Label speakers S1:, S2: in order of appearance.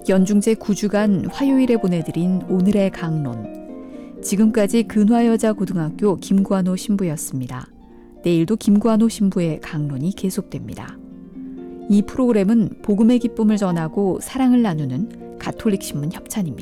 S1: 연중 제 9주간 화요일에 보내드린 오늘의 강론. 지금까지 근화여자고등학교 김관호 신부였습니다. 내일도 김관호 신부의 강론이 계속됩니다. 이 프로그램은 복음의 기쁨을 전하고 사랑을 나누는 가톨릭 신문 협찬입니다.